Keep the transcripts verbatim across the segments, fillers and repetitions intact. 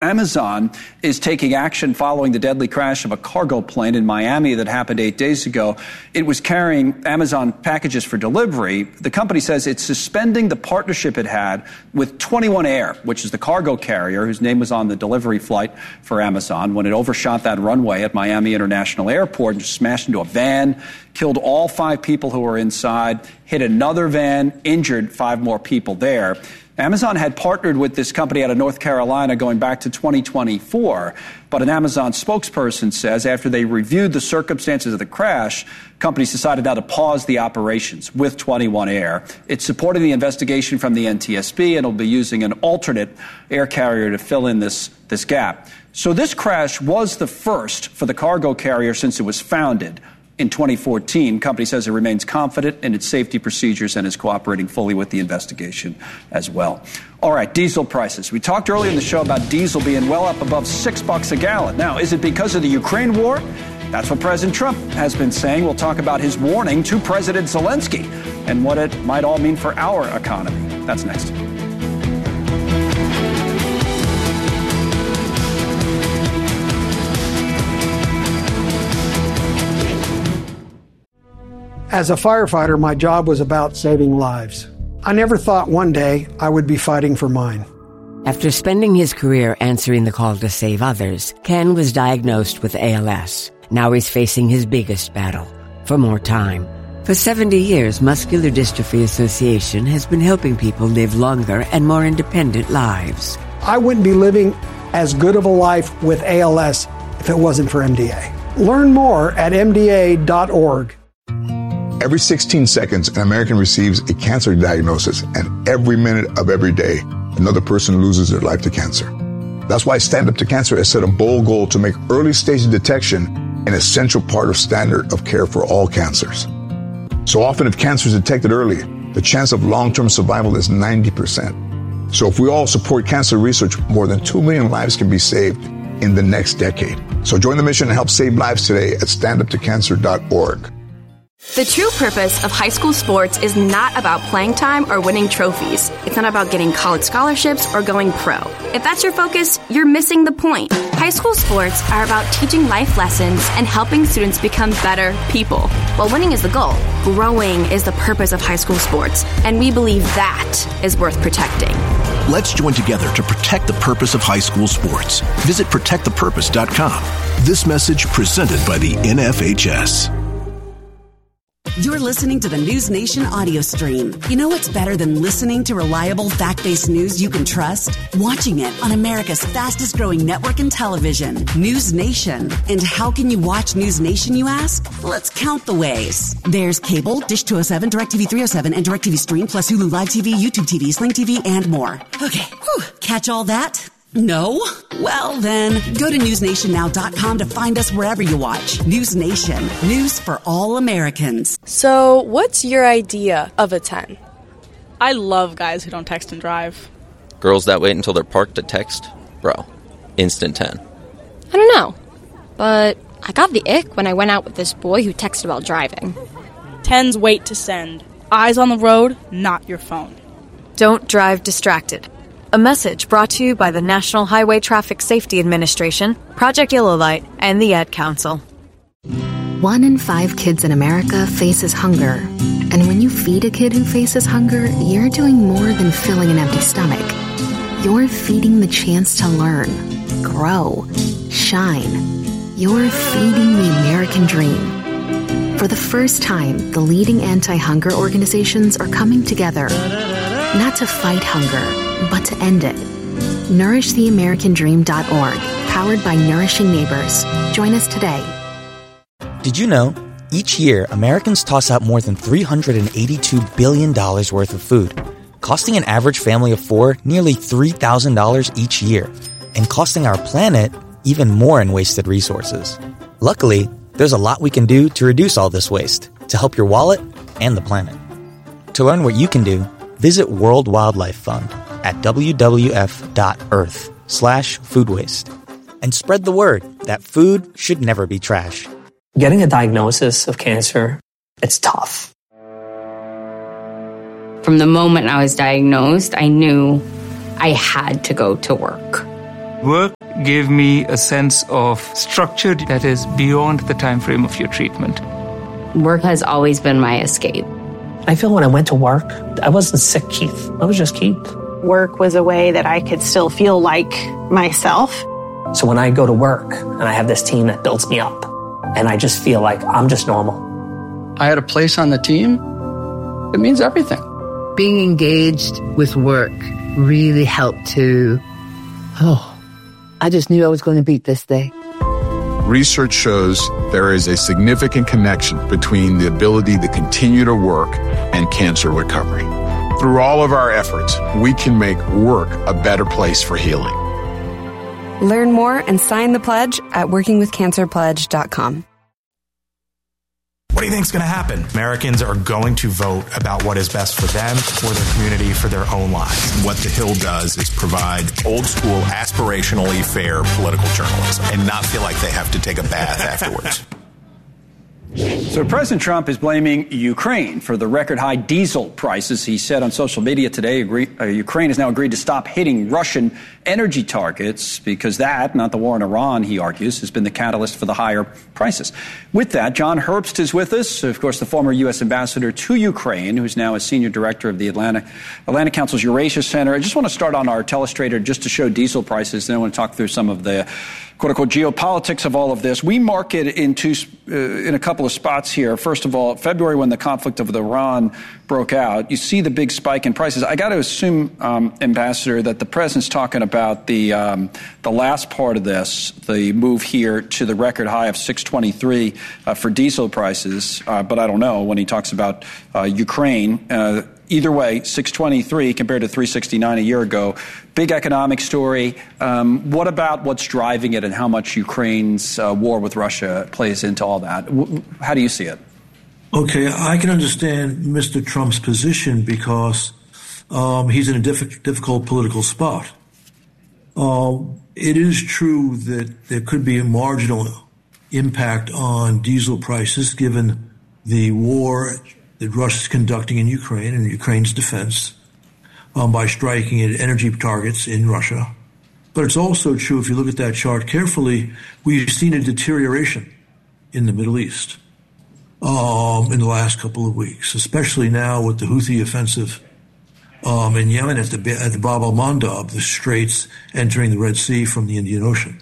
Amazon is taking action following the deadly crash of a cargo plane in Miami that happened eight days ago. It was carrying Amazon packages for delivery. The company says it's suspending the partnership it had with twenty-one Air, which is the cargo carrier whose name was on the delivery flight for Amazon, when it overshot that runway at Miami International Airport and smashed into a van, killed all five people who were inside, hit another van, injured five more people there. Amazon had partnered with this company out of North Carolina going back to twenty twenty-four, but an Amazon spokesperson says after they reviewed the circumstances of the crash, companies decided now to pause the operations with twenty-one Air. It's supporting the investigation from the N T S B and will be using an alternate air carrier to fill in this, this gap. So this crash was the first for the cargo carrier since it was founded in twenty fourteen. Company says it remains confident in its safety procedures and is cooperating fully with the investigation as well. All right, diesel prices. We talked earlier in the show about diesel being well up above six bucks a gallon. Now, is it because of the Ukraine war? That's what President Trump has been saying. We'll talk about his warning to President Zelensky and what it might all mean for our economy. That's next. As a firefighter, my job was about saving lives. I never thought one day I would be fighting for mine. After spending his career answering the call to save others, Ken was diagnosed with A L S. Now he's facing his biggest battle, for more time. For seventy years, Muscular Dystrophy Association has been helping people live longer and more independent lives. I wouldn't be living as good of a life with A L S if it wasn't for M D A. Learn more at M D A dot org. Every sixteen seconds, an American receives a cancer diagnosis, and every minute of every day, another person loses their life to cancer. That's why Stand Up to Cancer has set a bold goal to make early stage detection an essential part of standard of care for all cancers. So often, if cancer is detected early, the chance of long-term survival is ninety percent. So if we all support cancer research, more than two million lives can be saved in the next decade. So join the mission and help save lives today at stand up to cancer dot org. The true purpose of high school sports is not about playing time or winning trophies. It's not about getting college scholarships or going pro. If that's your focus, you're missing the point. High school sports are about teaching life lessons and helping students become better people. While winning is the goal, growing is the purpose of high school sports, and we believe that is worth protecting. Let's join together to protect the purpose of high school sports. Visit protect the purpose dot com. This message presented by the N F H S. You're listening to the News Nation audio stream. You know what's better than listening to reliable, fact-based news you can trust? Watching it on America's fastest-growing network in television, News Nation. And how can you watch News Nation, you ask? Let's count the ways. There's cable, Dish two oh seven, DirecTV three oh seven, and DirecTV Stream, plus Hulu Live T V, YouTube T V, Sling T V, and more. Okay, whew. Catch all that? No? Well, then, go to news nation now dot com to find us wherever you watch. News Nation. News for all Americans. So, what's your idea of a ten? I love guys who don't text and drive. Girls that wait until they're parked to text? Bro, instant ten. I don't know, but I got the ick when I went out with this boy who texted while driving. Tens wait to send. Eyes on the road, not your phone. Don't drive distracted. A message brought to you by the National Highway Traffic Safety Administration, Project Yellow Light, and the Ad Council. One in five kids in America faces hunger. And when you feed a kid who faces hunger, you're doing more than filling an empty stomach. You're feeding the chance to learn, grow, shine. You're feeding the American dream. For the first time, the leading anti-hunger organizations are coming together, not to fight hunger, but to end it. nourish the american dream dot org, powered by Nourishing Neighbors. Join us today. Did you know, each year, Americans toss out more than three hundred eighty-two billion dollars worth of food, costing an average family of four nearly three thousand dollars each year, and costing our planet even more in wasted resources. Luckily, there's a lot we can do to reduce all this waste, to help your wallet and the planet. To learn what you can do, visit World Wildlife Fund at w w f dot earth slash food waste. And spread the word that food should never be trash. Getting a diagnosis of cancer, it's tough. From the moment I was diagnosed, I knew I had to go to work. Work gave me a sense of structure that is beyond the time frame of your treatment. Work has always been my escape. I feel when I went to work, I wasn't sick Keith. I was just Keith. Work was a way that I could still feel like myself. So when I go to work and I have this team that builds me up, and I just feel like I'm just normal. I had a place on the team. It means everything. Being engaged with work really helped to, oh, I just knew I was going to beat this day. Research shows there is a significant connection between the ability to continue to work and cancer recovery. Through all of our efforts, we can make work a better place for healing. Learn more and sign the pledge at working with cancer pledge dot com. What do you think is going to happen? Americans are going to vote about what is best for them, for their community, for their own lives. What The Hill does is provide old school, aspirationally fair political journalism and not feel like they have to take a bath afterwards. So President Trump is blaming Ukraine for the record high diesel prices. He said on social media today, agree, uh, Ukraine has now agreed to stop hitting Russian energy targets because that, not the war in Iran, he argues, has been the catalyst for the higher prices. With that, John Herbst is with us, of course, the former U S ambassador to Ukraine, who's now a senior director of the Atlantic, Atlantic Council's Eurasia Center. I just want to start on our telestrator just to show diesel prices. Then I want to talk through some of the quote-unquote geopolitics of all of this. We mark it in, two, uh, in a couple of spots here. First of all, February, when the conflict of Iran broke out, you see the big spike in prices. I got to assume, um, Ambassador, that the president's talking about the um, the last part of this, the move here to the record high of six twenty-three uh, for diesel prices. Uh, but I don't know when he talks about uh, Ukraine. Uh, Either way, six twenty-three compared to three sixty-nine a year ago. Big economic story. Um, what about what's driving it and how much Ukraine's uh, war with Russia plays into all that? W- how do you see it? Okay, I can understand Mister Trump's position because um, he's in a diff- difficult political spot. Um, it is true that there could be a marginal impact on diesel prices given the war that Russia is conducting in Ukraine and Ukraine's defense um, by striking at energy targets in Russia. But it's also true, if you look at that chart carefully, we've seen a deterioration in the Middle East um, in the last couple of weeks, especially now with the Houthi offensive um, in Yemen at the, at the Bab al-Mandab, the straits entering the Red Sea from the Indian Ocean.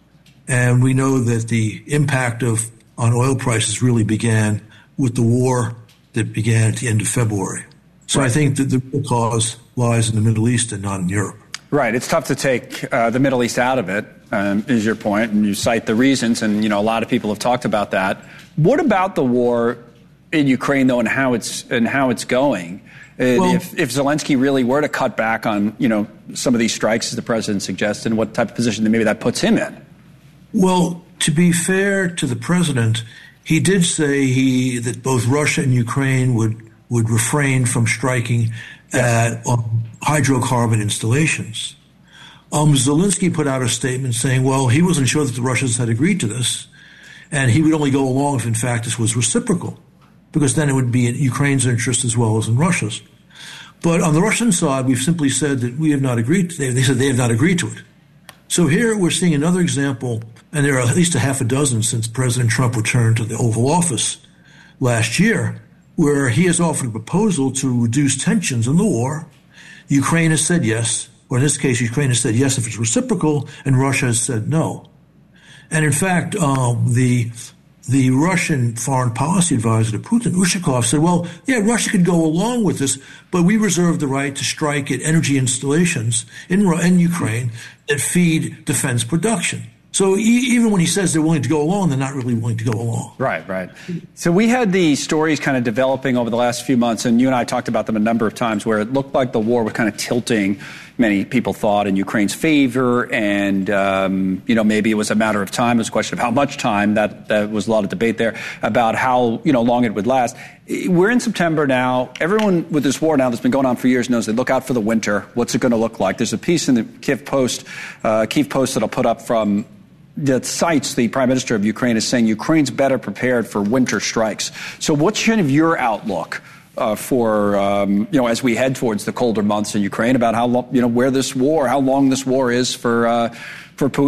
And we know that the impact of on oil prices really began with the war that began at the end of February. So right. I think that the real cause lies in the Middle East and not in Europe. Right. It's tough to take uh, the Middle East out of it, um, is your point, and you cite the reasons, and, you know, a lot of people have talked about that. What about the war in Ukraine, though, and how it's and how it's going? Well, if, if Zelensky really were to cut back on, you know, some of these strikes, as the president suggested, what type of position that maybe that puts him in? Well, to be fair to the president, he did say he that both Russia and Ukraine would would refrain from striking at um, hydrocarbon installations. Um, Zelensky put out a statement saying, well, he wasn't sure that the Russians had agreed to this, and he would only go along if, in fact, this was reciprocal, because then it would be in Ukraine's interest as well as in Russia's. But on the Russian side, we've simply said that we have not agreed to, they said they have not agreed to it. So here we're seeing another example, and there are at least a half a dozen since President Trump returned to the Oval Office last year, where he has offered a proposal to reduce tensions in the war. Ukraine has said yes, or in this case, Ukraine has said yes if it's reciprocal, and Russia has said no. And in fact, um, the the Russian foreign policy advisor to Putin, Ushakov, said, well, yeah, Russia could go along with this, but we reserve the right to strike at energy installations in, in Ukraine that feed defense production. So even when he says they're willing to go along, they're not really willing to go along. Right, right. So we had these stories kind of developing over the last few months, and you and I talked about them a number of times, where it looked like the war was kind of tilting, many people thought, in Ukraine's favor, and, um, you know, maybe it was a matter of time. It was a question of how much time. That, that was a lot of debate there about how, you know, long it would last. We're in September now. Everyone with this war now that's been going on for years knows they look out for the winter. What's it going to look like? There's a piece in the Kyiv Post, uh, Kyiv Post that I'll put up from that cites the Prime Minister of Ukraine as saying Ukraine's better prepared for winter strikes. So what's kind of your outlook uh, for, um, you know, as we head towards the colder months in Ukraine about how, lo- you know, where this war, how long this war is for, uh, for Putin?